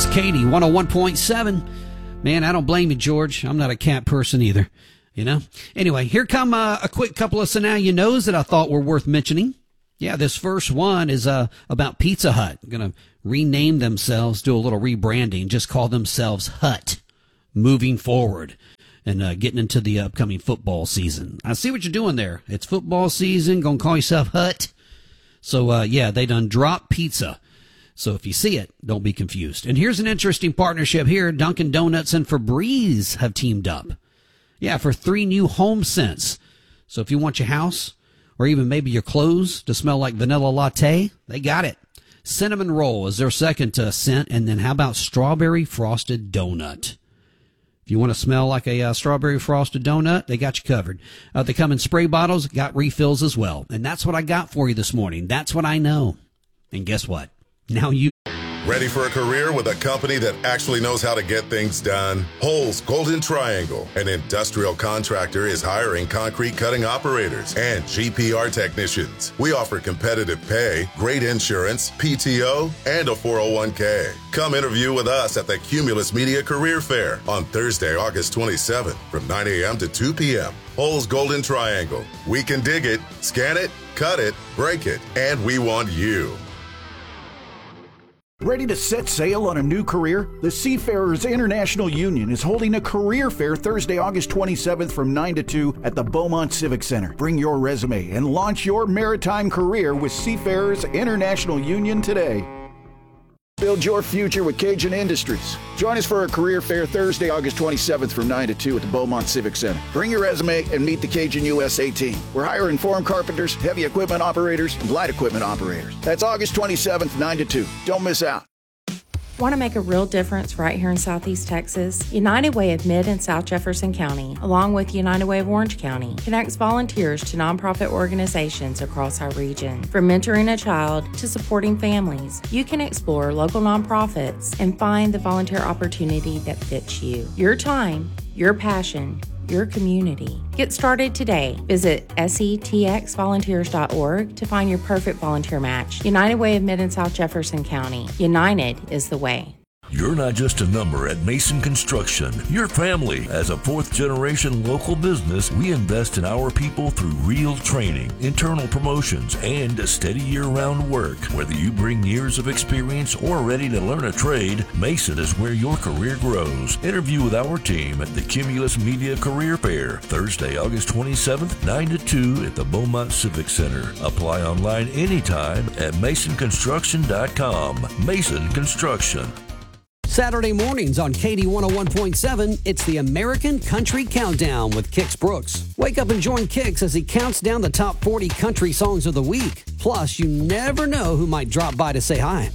Katie, 101.7. Man, I don't blame you, George. I'm not a cat person either, you know? Anyway, here come a quick couple of So Now You Knows that I thought were worth mentioning. Yeah, this first one is about Pizza Hut. Going to rename themselves, do a little rebranding, just call themselves Hut moving forward and getting into the upcoming football season. I see what you're doing there. It's football season, going to call yourself Hut. So, yeah, they done dropped pizza. So if you see it, don't be confused. And here's an interesting partnership here. Dunkin' Donuts and Febreze have teamed up. Yeah, for 3 new home scents. So if you want your house or even maybe your clothes to smell like vanilla latte, they got it. Cinnamon roll is their second scent. And then how about strawberry frosted donut? If you want to smell like a strawberry frosted donut, they got you covered. They come in spray bottles, got refills as well. And that's what I got for you this morning. That's what I know. And guess what? Now you... Ready for a career with a company that actually knows how to get things done? Holes Golden Triangle, an industrial contractor, is hiring concrete cutting operators and GPR technicians. We offer competitive pay, great insurance, PTO, and a 401k. Come interview with us at the Cumulus Media Career Fair on Thursday, August 27th from 9 a.m. to 2 p.m. Holes Golden Triangle. We can dig it, scan it, cut it, break it, and we want you. Ready to set sail on a new career? The Seafarers International Union is holding a career fair Thursday, August 27th from 9 to 2 at the Beaumont Civic Center. Bring your resume and launch your maritime career with Seafarers International Union today. Build your future with Cajun Industries. Join us for a career fair Thursday, August 27th from 9 to 2 at the Beaumont Civic Center. Bring your resume and meet the Cajun USA team. We're hiring form carpenters, heavy equipment operators, and light equipment operators. That's August 27th, 9 to 2. Don't miss out. Want to make a real difference right here in Southeast Texas? United Way of Mid and South Jefferson County, along with United Way of Orange County, connects volunteers to nonprofit organizations across our region. From mentoring a child to supporting families, you can explore local nonprofits and find the volunteer opportunity that fits you. Your time, your passion, your community. Get started today. Visit setxvolunteers.org to find your perfect volunteer match. United Way of Mid and South Jefferson County. United is the way. You're not just a number at Mason Construction. Your family. As a 4th-generation local business, we invest in our people through real training, internal promotions, and steady year-round work. Whether you bring years of experience or are ready to learn a trade, Mason is where your career grows. Interview with our team at the Cumulus Media Career Fair, Thursday, August 27th, 9 to 2 at the Beaumont Civic Center. Apply online anytime at masonconstruction.com. Mason Construction. Saturday mornings on KD 101.7, it's the American Country Countdown with Kix Brooks. Wake up and join Kix as he counts down the top 40 country songs of the week. Plus, you never know who might drop by to say hi.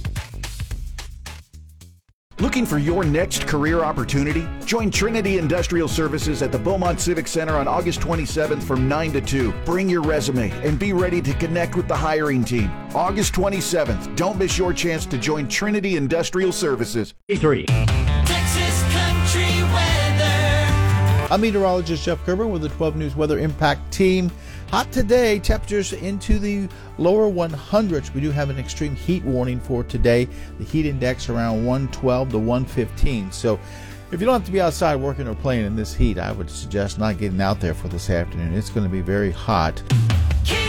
Looking for your next career opportunity? Join Trinity Industrial Services at the Beaumont Civic Center on August 27th from 9 to 2. Bring your resume and be ready to connect with the hiring team. August 27th. Don't miss your chance to join Trinity Industrial Services. Texas country weather. I'm meteorologist Jeff Kerber with the 12 News Weather Impact Team. Hot today, temperatures into the lower 100s. We do have an extreme heat warning for today. The heat index around 112 to 115. So if you don't have to be outside working or playing in this heat, I would suggest not getting out there for this afternoon. It's going to be very hot.